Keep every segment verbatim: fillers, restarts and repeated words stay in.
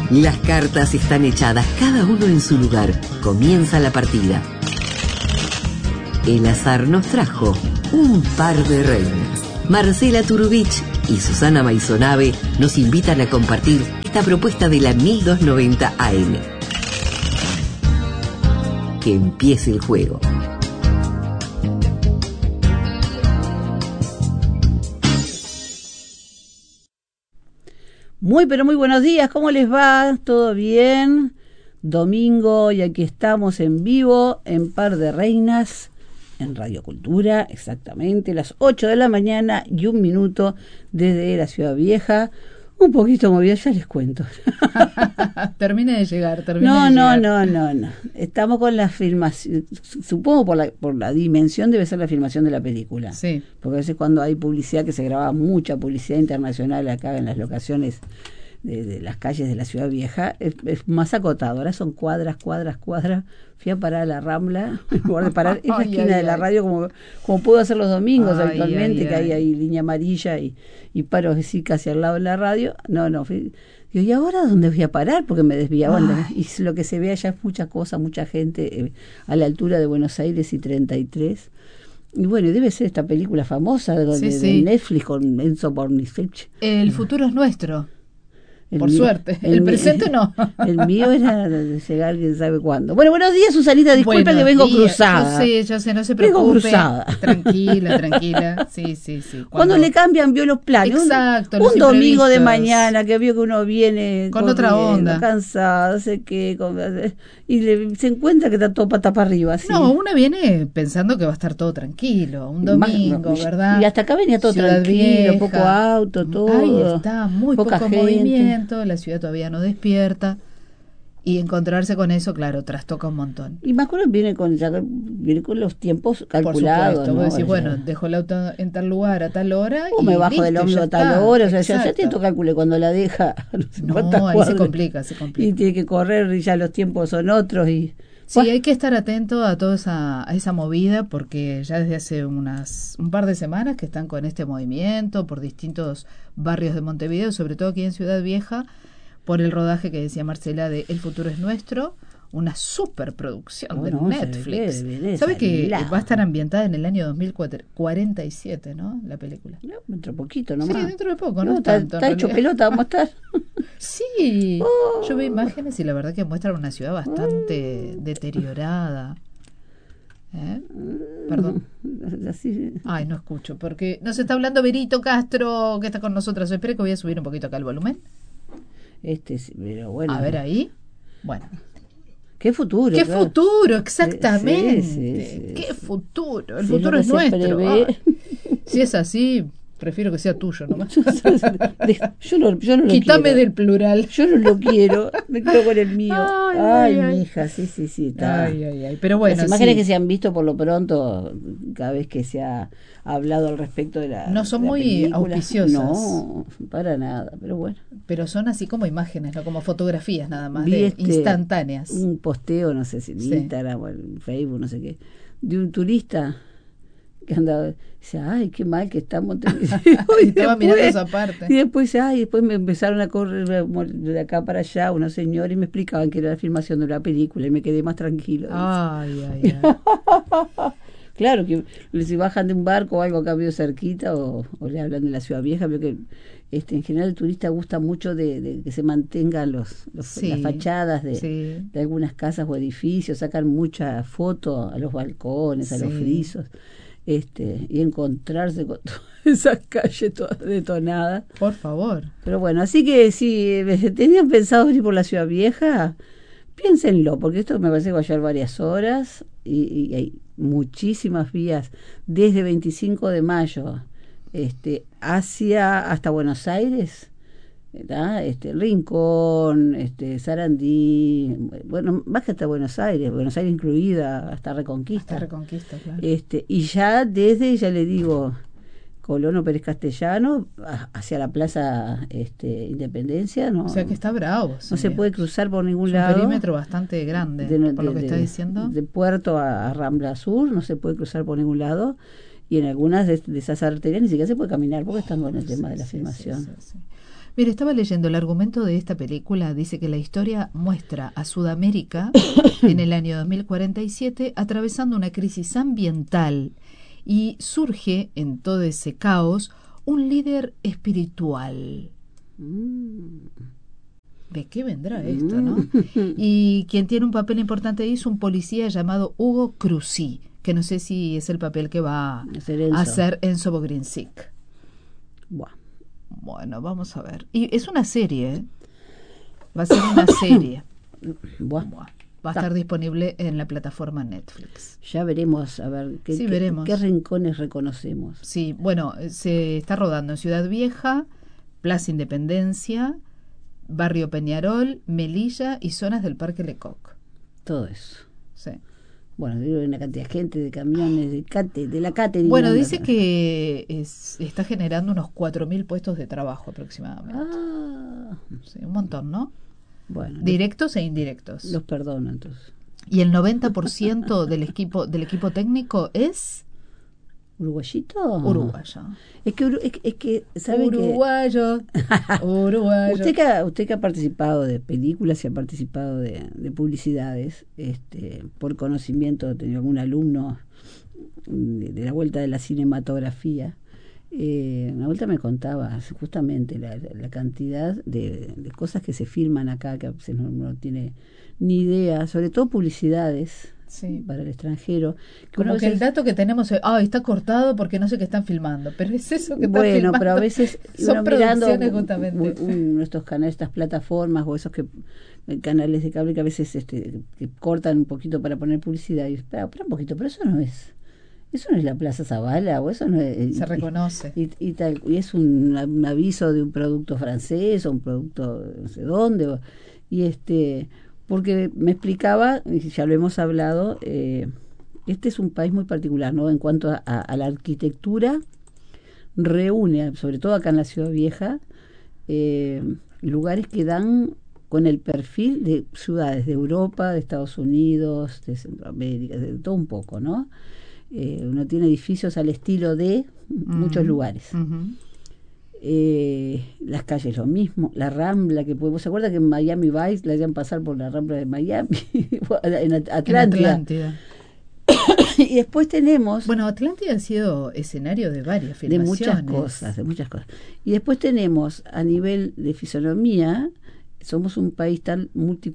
Las cartas están echadas, cada uno en su lugar. Comienza la partida. El azar nos trajo un par de reinas. Marcela Turubich y Susana Maisonave nos invitan a compartir esta propuesta de la mil doscientos noventa A M. Que empiece el juego. Muy, pero muy buenos días, ¿cómo les va? ¿Todo bien? Domingo, y aquí estamos en vivo, en Par de Reinas, en Radio Cultura, exactamente, las ocho de la mañana y un minuto desde la Ciudad Vieja. Un poquito movida, ya les cuento. Termine de llegar, termine no, de no, llegar. No, no, no. Estamos con la filmación, supongo por la, por la dimensión debe ser la filmación de la película. Sí. Porque a veces cuando hay publicidad, que se graba mucha publicidad internacional acá en las locaciones de, de las calles de la Ciudad Vieja, es, es más acotado. Ahora son cuadras, cuadras, cuadras. Fui a parar a la Rambla, en lugar de parar en la Ay, esquina ay, de la ay. radio, como, como puedo hacer los domingos Ay, habitualmente, ay, que hay ay. ahí línea amarilla y, y paro así casi al lado de la radio. No, no, fui, digo, ¿y ahora dónde voy a parar? Porque me desviaban. Ay. Y lo que se ve allá es mucha cosa, mucha gente, eh, a la altura de Buenos Aires y treinta y tres. Y bueno, y debe ser esta película famosa de, Sí, de, sí. de Netflix con Enzo Bornicich. El futuro es nuestro. El Por mío- suerte. El mi- presente no. El mío era de llegar quién sabe cuándo. Bueno, buenos días, Susanita, disculpa Buenos que vengo días. cruzada. Yo sé, yo sé, no se Vengo preocupe. cruzada. Tranquila, tranquila. Sí, sí, sí. Cuando le cambian, vio los planes. Un- Exacto, Un, los domingo de imprevistos. mañana que vio que uno viene Con otra onda. cansado, sé qué, con- y le, se encuentra que está todo pata para arriba. ¿Sí? No, una viene pensando que va a estar todo tranquilo. Un Más- domingo, y- ¿verdad? Y hasta acá venía todo Ciudad tranquilo, Vieja. poco auto, todo. Ahí está, muy poca poco gente. movimiento, la ciudad todavía no despierta. Y encontrarse con eso, claro, trastoca un montón. Y me acuerdo que viene con, ya, viene con los tiempos Por calculados. supuesto, ¿no? vos decís, O bueno, sea, dejó el auto en tal lugar a tal hora. o y me bajo listo, del ómnibus ya a tal está. hora, o sea, ya, ya Exacto. tiene tu cálculo cuando la deja. No, sé No, cuántas ahí se cuadras. complica, se complica. Y tiene que correr y ya los tiempos son otros. y Sí, Bueno, hay que estar atento a toda esa, a esa movida porque ya desde hace unas un par de semanas que están con este movimiento por distintos barrios de Montevideo, sobre todo aquí en Ciudad Vieja, por el rodaje que decía Marcela de El futuro es nuestro, una superproducción Bueno, de se Netflix. ve, ve, ¿Sabe esa que lado. va a estar ambientada en el año dos mil cuarenta y siete, ¿no? La película. no, dentro poquito Sí, nomás. dentro de poco, no, No, es está, tanto, en está hecho realidad. pelota, vamos a estar. Sí, Oh. yo veo imágenes y la verdad que muestran una ciudad bastante deteriorada. ¿Eh? Perdón. Así. Ay, no escucho, porque nos está hablando Berito Castro, que está con nosotros. Espera que voy a subir un poquito acá el volumen. Este, sí, pero bueno. A ver ahí. Bueno. ¿Qué futuro? ¿Qué claro. futuro? Exactamente. Sí, sí, sí. ¿Qué futuro? El Sí, futuro lo es que se nuestro. prevé. Ay, si es así, prefiero que sea tuyo nomás. De- yo no, yo no lo Quítame quiero. del plural. Yo no lo quiero, me quedo con el mío. Ay, Ay, ay, ay. mi hija, sí, sí, sí. Está. Ay, ay, ay. Pero bueno, Las imágenes sí. que se han visto por lo pronto, cada vez que se ha hablado al respecto de la. No son de la muy película, auspiciosas. No, para nada, pero bueno. Pero son así como imágenes, no como fotografías nada más, Vi de este, instantáneas. Un posteo, no sé si en Sí. Instagram o en Facebook, no sé qué, de un turista que andaba, dice, ay, qué mal que está Montevideo. Y estaba mirando esa parte. Y después, dice, ay, después me empezaron a correr de acá para allá unos señores y me explicaban que era la filmación de una película y me quedé más tranquilo. Ay, ay, ay. Claro, que si bajan de un barco o algo acá veo cerquita o, o le hablan de la Ciudad Vieja, veo que este, en general el turista gusta mucho de, de que se mantengan los, los Sí, las fachadas de, sí. de algunas casas o edificios, sacan mucha foto a los balcones, a los Sí. frisos, este, y encontrarse con todas esas calles todas detonadas. Por favor. Pero bueno, así que si tenían pensado venir por la Ciudad Vieja, piénsenlo, porque esto me parece que va a llevar varias horas y, y hay muchísimas vías desde veinticinco de mayo este, hacia hasta Buenos Aires, ¿verdad? Este, Rincón, este, Sarandí, bueno, más que hasta Buenos Aires, Buenos Aires incluida, hasta Reconquista. Hasta Reconquista, claro. Este, y ya desde, ya le digo, Colono Pérez Castellano a- hacia la Plaza este, Independencia, ¿no? O sea que está bravo. No sí. se puede cruzar por ningún Es lado. un perímetro bastante grande, de, por lo que de- está de- diciendo. de Puerto a, a Rambla Sur, no se puede cruzar por ningún lado. Y en algunas de, de esas arterias ni siquiera se puede caminar porque están con el tema Sí, de la sí, filmación. sí, sí, sí. Mire, estaba leyendo el argumento de esta película. Dice que la historia muestra a Sudamérica en el año dos mil cuarenta y siete atravesando una crisis ambiental y surge en todo ese caos un líder espiritual. ¿De qué vendrá esto, no? Y quien tiene un papel importante ahí es un policía llamado Hugo Cruzy, que no sé si es el papel que va a hacer Enzo Bogrinczyk. Buah. Bueno, vamos a ver. Y es una serie, ¿eh? Va a ser una serie. Buah. Buah. Va a estar disponible en la plataforma Netflix. Ya veremos, a ver, qué, sí, qué, veremos. qué rincones reconocemos. Sí, bueno, se está rodando en Ciudad Vieja, Plaza Independencia, Barrio Peñarol, Melilla y zonas del Parque Lecoq. Todo eso. Sí. Bueno, digo, una cantidad de gente, de camiones, de, cate, de la catering. Bueno, dice que es, está generando unos cuatro mil puestos de trabajo aproximadamente. Ah. Sí, un montón, ¿no? Bueno. Directos e indirectos. Los perdono, entonces. Y el noventa por ciento del equipo del equipo técnico es... ¿Uruguayito? Uruguayo. Es que, es que, es que ¿sabe Uruguayo. Uruguayo. Usted que, ha, usted que ha participado de películas y ha participado de, de publicidades, este, por conocimiento, tenía algún alumno de, de la vuelta de la cinematografía, eh, una vuelta me contaba justamente la, la cantidad de, de cosas que se filman acá, que a veces no, no tiene ni idea, sobre todo publicidades. Sí. Para el extranjero. Que Como que veces, el dato que tenemos es, ah, está cortado porque no sé qué están filmando, pero es eso que están bueno, filmando. Bueno, pero a veces son producciones justamente. Un, un, estos canales, estas plataformas o esos que canales de cable que a veces este, que cortan un poquito para poner publicidad y espera, espera un poquito, pero eso no es. Eso no es la Plaza Zavala o eso no es. Se y, reconoce. Y, y, tal, y es un, un aviso de un producto francés o un producto no sé dónde. O, y este. Porque me explicaba, y ya lo hemos hablado, eh, este es un país muy particular, ¿no? En cuanto a, a, a la arquitectura, reúne, sobre todo acá en la Ciudad Vieja, eh, lugares que dan con el perfil de ciudades de Europa, de Estados Unidos, de Centroamérica, de todo un poco, ¿no? Eh, uno tiene edificios al estilo de uh-huh. muchos lugares. Uh-huh. Eh, las calles lo mismo, la Rambla que podemos, ¿se acuerda que en Miami Vice la hacían pasar por la Rambla de Miami? en Atlántida. En Atlántida. Y después tenemos, bueno, Atlántida ha sido escenario de varias filmaciones, de muchas cosas, de muchas cosas. Y después tenemos a nivel de fisonomía, somos un país tan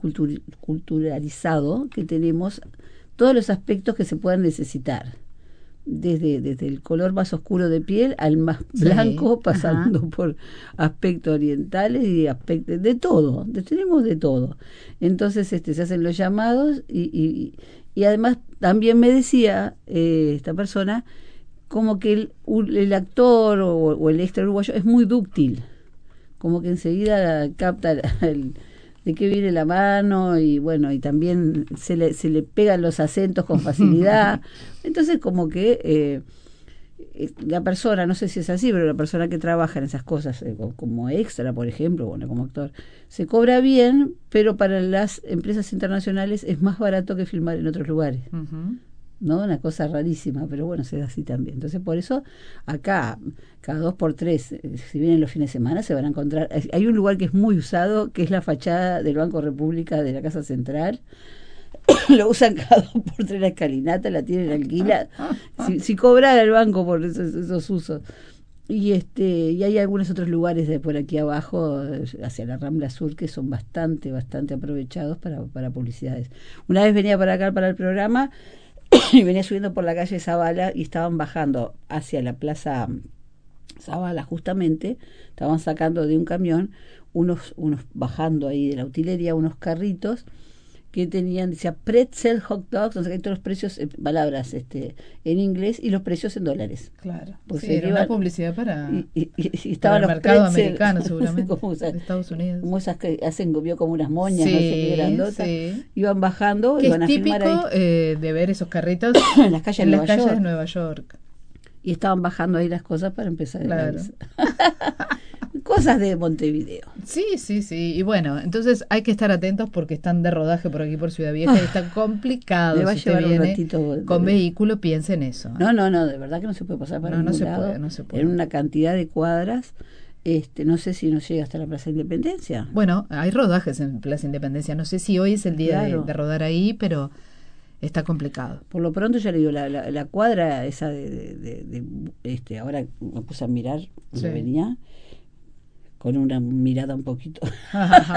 multiculturalizado que tenemos todos los aspectos que se puedan necesitar. Desde, desde el color más oscuro de piel al más blanco, sí, pasando ajá. por aspectos orientales y aspectos de todo, de, tenemos de todo. Entonces este se hacen los llamados y, y, y además también me decía eh, esta persona como que el, el actor o, o el extra uruguayo es muy dúctil, como que enseguida capta el, de qué viene la mano y bueno, y también se le, se le pegan los acentos con facilidad. Entonces como que eh, la persona, no sé si es así, pero la persona que trabaja en esas cosas eh, como extra, por ejemplo, bueno, como actor, se cobra bien, pero para las empresas internacionales es más barato que filmar en otros lugares. Uh-huh. ¿No? Una cosa rarísima, pero bueno, se da así también. Entonces, por eso, acá, cada dos por tres, eh, si vienen los fines de semana, se van a encontrar. Hay un lugar que es muy usado, que es la fachada del Banco República de la Casa Central. Lo usan cada dos por tres la escalinata, la tienen alquila. Si, si cobrara el banco por esos, esos usos. Y este y hay algunos otros lugares de por aquí abajo, hacia la Rambla Sur, que son bastante, bastante aprovechados para, para publicidades. Una vez venía para acá, para el programa, y venía subiendo por la calle Zavala y estaban bajando hacia la plaza Zavala justamente, estaban sacando de un camión unos, unos bajando ahí de la utilería, unos carritos que tenían, decía pretzel, hot dogs, no sé qué, todos los precios, eh, palabras este en inglés y los precios en dólares. Claro, pues sí, era iban, una publicidad para, y, y, y, y estaban para el los mercado pretzel, americano seguramente, como, o sea, de Estados Unidos. Como esas que hacen, vio como unas moñas, sí, no sé qué grandotas, sí. Iban bajando, que iban es a filmar típico ahí. Eh, de ver esos carritos en las calles, en de, las Nueva calles York. de Nueva York. Y estaban bajando ahí las cosas para empezar claro. Cosas de Montevideo. Sí, sí, sí. Y bueno, entonces hay que estar atentos porque están de rodaje por aquí por Ciudad Vieja y está complicado. Me va si a llevar usted un viene ratito de, con vehículo, piense en eso. ¿eh? No, no, no, de verdad que no se puede pasar para no, ningún no se lado. puede, no se puede. En una cantidad de cuadras. Este, no sé si nos llega hasta la Plaza Independencia. Bueno, hay rodajes en Plaza Independencia. No sé si hoy es el día Claro. de, de rodar ahí, pero está complicado. Por lo pronto ya le digo, la, la, la cuadra esa de, de, de, de, este, ahora me puse a mirar, Sí. me venía con una mirada un poquito